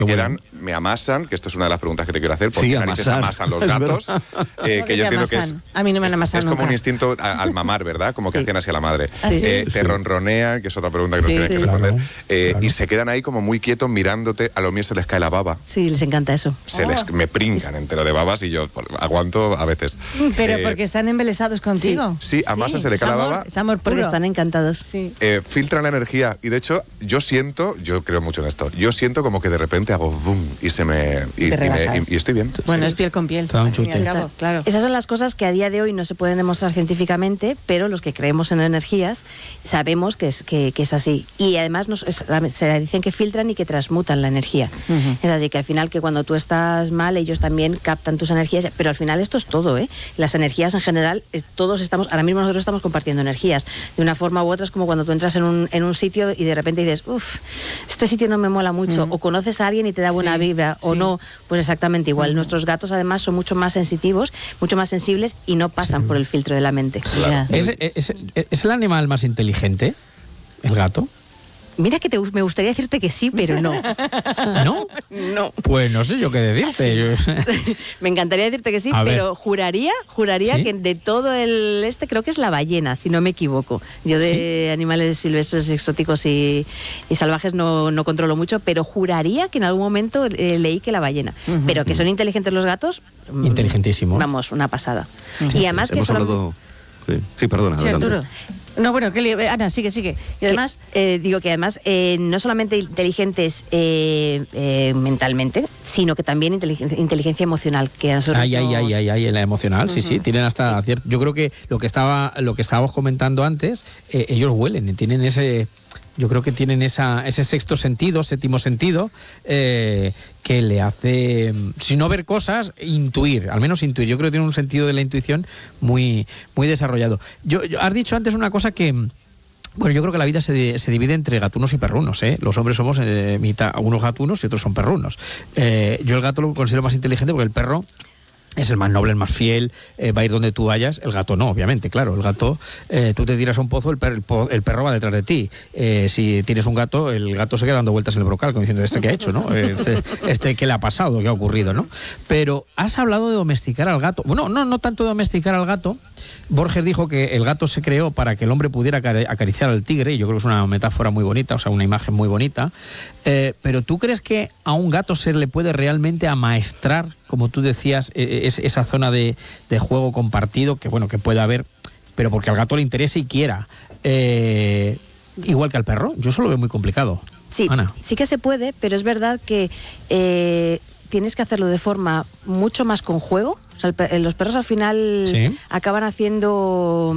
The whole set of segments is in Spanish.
me amasan, que esto es una de las preguntas que te quiero hacer, ¿por Sí, qué narices amasan los gatos? Que yo entiendo que es... A mí no me han amasado nunca. Es como un instinto al mamar, ¿verdad? Como que hacen así a la madre. Te ronronean, que es otra pregunta que nos tienes que responder, y se quedan ahí como muy quietos mirándote, a los míos se les cae la baba. Sí, les encanta eso. Me pringan entero de babas y yo aguanto a veces. Pero porque están embelesados contigo. Sí, a Masa se le cae la baba. Es amor puro. Porque están encantados. Sí. Filtran la energía y de hecho yo creo mucho en esto, yo siento como que de repente hago boom y y estoy bien. Bueno, es piel con piel. Un chute. Claro. Esas son las cosas que a día de hoy no se pueden demostrar científicamente, pero los que creemos en energías sabemos que es así. Y además se dicen que filtran y que transmutan la energía. Es así que al final que cuando tú estás mal, ellos también captan tus energías, pero al final esto es todo, ¿eh? Las energías en general, ahora mismo nosotros estamos compartiendo energías. De una forma u otra es como cuando tú entras en un sitio y de repente dices, este sitio no me mola mucho, o conoces a alguien y te da buena vibra, o no, pues exactamente igual. Nuestros gatos además son mucho más sensitivos, mucho más sensibles y no pasan por el filtro de la mente. Claro. ¿Es el animal más inteligente, el gato? Mira que me gustaría decirte que sí, pero no. ¿No? No. Pues no sé yo qué decirte. Me encantaría decirte que sí, pero juraría ¿Sí? que de todo creo que es la ballena, si no me equivoco. Yo de animales silvestres, exóticos y salvajes no controlo mucho, pero juraría que en algún momento leí que la ballena. Pero que son inteligentes los gatos. Inteligentísimo. Vamos, una pasada. Y además que hablado... Sí, perdona. Sí, Arturo. No, bueno, Ana, sigue. Y además... digo que además no solamente inteligentes mentalmente, sino que también inteligencia emocional. Que nosotros la emocional, sí, tienen hasta cierto... Yo creo que lo que estábamos comentando antes, ellos huelen, tienen ese... Yo creo que tienen ese séptimo sentido, que le hace, si no ver cosas, al menos intuir. Yo creo que tiene un sentido de la intuición muy, muy desarrollado. Has dicho antes una cosa que... Bueno, yo creo que la vida se divide entre gatunos y perrunos, ¿eh? Los hombres somos mitad, unos gatunos y otros son perrunos. Yo el gato lo considero más inteligente porque el perro es el más noble, el más fiel, va a ir donde tú vayas. El gato no, obviamente, claro. El gato, tú te tiras a un pozo, el perro va detrás de ti. Si tienes un gato, el gato se queda dando vueltas en el brocal, como diciendo, ¿este qué ha hecho, no? ¿Qué le ha pasado? ¿Qué ha ocurrido, no? Pero has hablado de domesticar al gato. Bueno, no tanto de domesticar al gato. Borges dijo que el gato se creó para que el hombre pudiera acariciar al tigre, y yo creo que es una metáfora muy bonita, o sea, una imagen muy bonita. Pero ¿tú crees que a un gato se le puede realmente amaestrar, como tú decías, esa zona de juego compartido, que bueno, que puede haber, pero porque al gato le interese y quiera? Igual que al perro, yo eso lo veo muy complicado. Sí, Ana. Sí que se puede, pero es verdad que tienes que hacerlo de forma mucho más con juego. O sea, los perros al final acaban haciendo...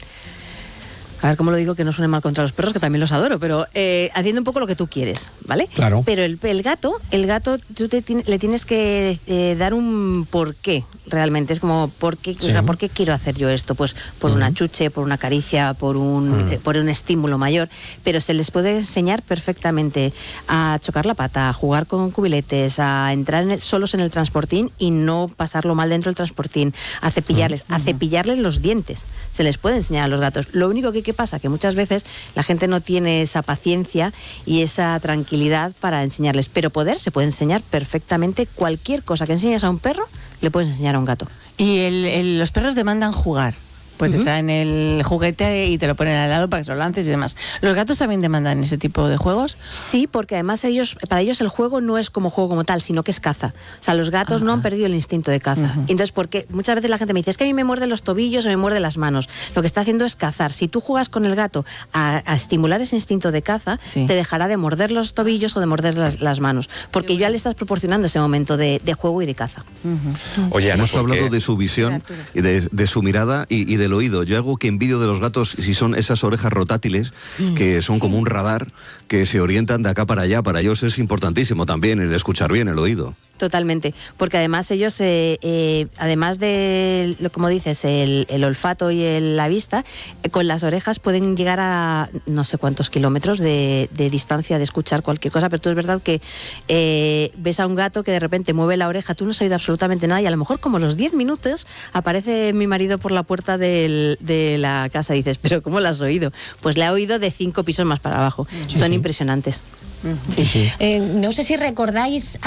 a ver cómo lo digo, que no suene mal contra los perros, que también los adoro, pero haciendo un poco lo que tú quieres, ¿vale? Claro. Pero el gato tú le tienes que dar un porqué, realmente. Es como, ¿por qué quiero hacer yo esto? Pues por una chuche, por una caricia, por un estímulo mayor. Pero se les puede enseñar perfectamente a chocar la pata, a jugar con cubiletes, a entrar solos en el transportín y no pasarlo mal dentro del transportín, a cepillarles los dientes. Se les puede enseñar a los gatos. Lo único que pasa que muchas veces la gente no tiene esa paciencia y esa tranquilidad para enseñarles, pero se puede enseñar perfectamente. Cualquier cosa que enseñes a un perro le puedes enseñar a un gato. Y los perros demandan jugar. Pues te traen el juguete y te lo ponen al lado para que se lo lances y demás. ¿Los gatos también demandan ese tipo de juegos? Sí, porque además para ellos el juego no es como juego como tal, sino que es caza. O sea, los gatos no han perdido el instinto de caza. Entonces, porque muchas veces la gente me dice, es que a mí me muerden los tobillos o me muerden las manos. Lo que está haciendo es cazar. Si tú juegas con el gato a estimular ese instinto de caza, te dejará de morder los tobillos o de morder las manos. Porque ya le estás proporcionando ese momento de juego y de caza. Oye, hemos hablado de su visión y de su mirada y del oído. Yo algo que envidio de los gatos si son esas orejas rotátiles que son como un radar que se orientan de acá para allá. Para ellos es importantísimo también el escuchar bien el oído. Totalmente, porque además ellos, además de, como dices, el olfato y la vista, con las orejas pueden llegar a no sé cuántos kilómetros de distancia de escuchar cualquier cosa, pero tú es verdad que ves a un gato que de repente mueve la oreja, tú no has oído absolutamente nada y a lo mejor como a los 10 minutos aparece mi marido por la puerta de la casa y dices, ¿pero cómo lo has oído? Pues le ha oído de 5 pisos más para abajo. Son impresionantes. No sé si recordáis